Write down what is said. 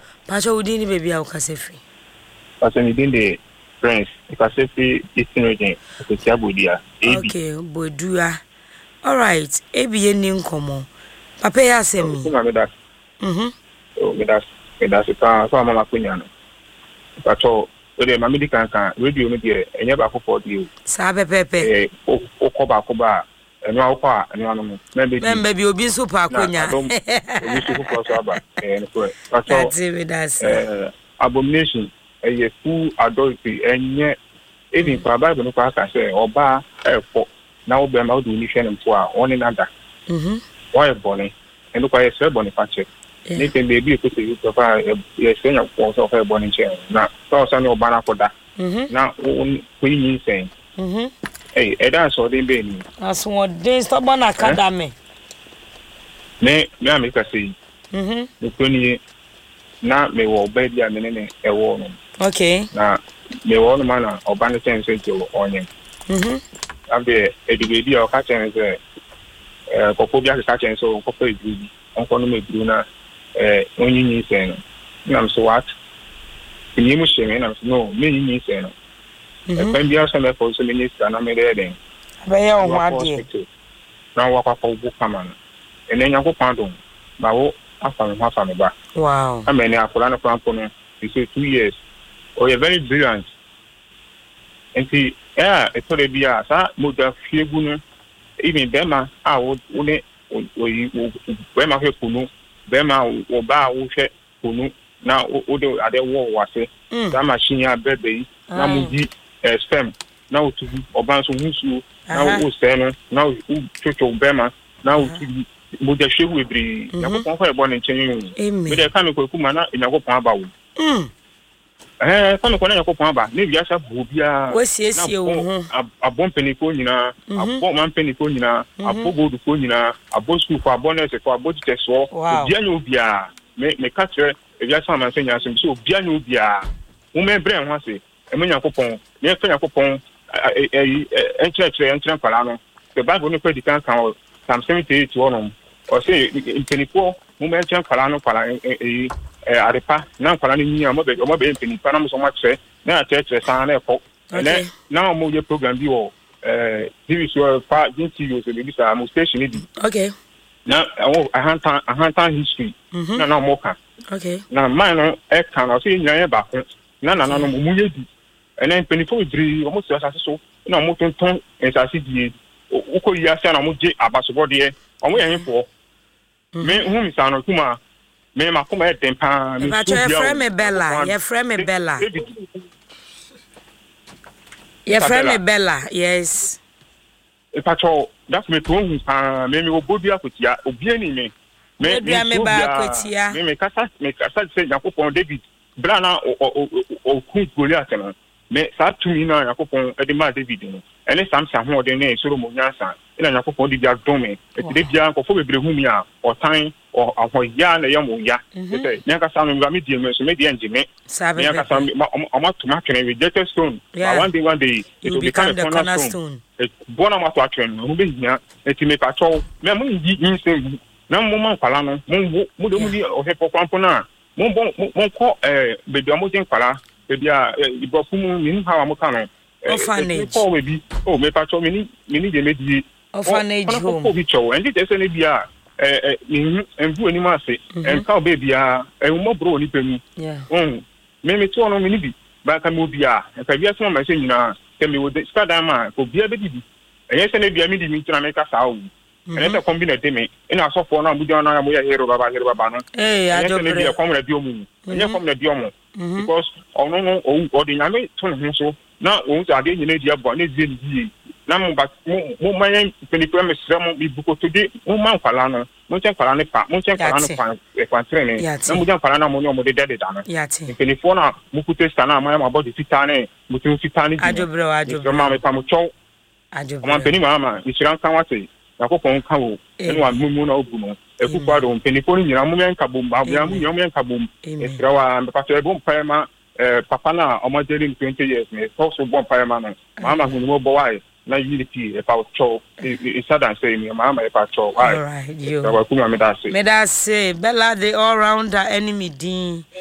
Pacho wudi ni baby Okasefi. Pacho ni dinde Prince Okasefi Eastern Region Okotia Bodia. Okay, Bodua. All right. Ebi ye ni nkomo. Papa ya semi. Oh, me das pa so mama kunya no. Pacho we mama di kan radio no de enye ba ko for you. Sa pepepe. O ko ba enu akwa enu anu membe bi obi so pa akonya. Obi so ko so aba no pacho. That's abomination a full adultery enye even for Bible no kwa ka say oba efo na wo be ma do ni hwe nfo a oni nada why born and look why say born fa check ni tem be bi ko say you papa e say nya ko so fa born che na so so ni oba na koda na ko yin say hey eda so dey be ni as one dey stubborn academy me am ka say no ko ni na me wo ba dia me ne e wo no okay na me wo no mana oba ne chen say jo onye abe edibedi o ka chen say kopo bia ka chen so kopo edibedi onko no me duru na onyi ni say no na so what ni mu sheme na no me ni say no pen bia so me for so minister na me dey den ba ya o ade na wa kwa bu kama na ene nya ko pandon ba wo afa me ba wow amene akola na plan no you say 2 years oh you're very brilliant and see it's already be sa mo da fiegu no even bema wo ne bema he kunu bema wo ba wo hwe kunu na wo de ade wo wase that machine ya bebe na mo di stem na wo tu oban so husu na wo se no na wo chocho bema na wo tu mo de hwe ebri na ko kon fa ebo ne nchen me de ka me ko kuma na nya ko pon aba wo kama kwa na yakopon aba na bia sha bobia wasiesie wo abon peniko nyina abon man peniko nyina abogodu ko nyina abon school for aboness for abodite so bia nya obia me ka kire bia sha man senya so bia nya obia wo me bre ho ase e me yakopon me fa yakopon enchire kwala no the bible no kwedi kan Psalm 78 wonom o say peniko wo me enchire kwala no kwala arepa na kwala ni nya mo be penipa na mo so ma kire na acheche san na efo na mo ye program bi wo TV so fa jinti yo so bi sa mo station bi okay na ahantan history na mo ka okay na man no e kan o se nya ye ba ko na no mo ye di enen penifo dri o mo so asase so na mo tonton asase die o ko yi ase na mo je abasobo de o mo ye fo me hu mi sa no kuma me ma kuma tempa me so bia ye frame me Bella yes e pacho that's me to hu pa me obodu akotia obi ni me ba akotia me kasa say Yakopon David brana o ku Goliath no me sa tumi na Yakopon e de ma David no ene Samson ho de na Solomon nyansa ina Yakopon de bia dome e de bia ko fo bebre hu mi a otan ahoya na yamo ya say nyanka sa me me die me so me die njime nyanka sa ma tuma twene we get stone one day it will become the cornerstone bona ma to atwen no be nya eti me pacho me mo yi nsem na mo man kwala no mo de mo di o he pokwanpo na mo ko bebi amojen kwala bebi a ibofu mu min ha wa mo kan orphanage ko we bi o me pacho me ni de me di orphanage home ko bi cho and it say ne bi a envu ani ma se en ka bebi a mo bro ni pemi me to no me ni bi ba ka mo bi a ka bi asema ma se nyina ke me wo de stada ma ko bi a be di enye se ne bi a mi di mi tuna me ka sa o ene se combine de me ina so for na mu di na mo ya hero baba no ajo ne bi a come na bi omu enye come na bi omu because ono no o di nyame to ne so na o nsa de nyina di abo na zie ni na mo ba mo mayen penipro me sra mo bi buko to de mo man kwala no mo chen kwala ne pa mo chen kwala no pa e kwantre ne na mo jan kwala na mo de de da no penipro na mo kute sta na ma body fitane mo tin fitane ajo ma me pa mo chow ajo ma penima ma isiran kan wate Yakopon ka wo enu wa mumu na obu no eku kwado penipro nyina mo men ka bom ba bia mo men ka bom esra wa me pa to bom pa ma papa na omajeri 20 years me so bom pa ma no mama hu mo bo wai na unity about cho it's sad and say me mama about cho why all right you me da say Bella the all rounder enemy din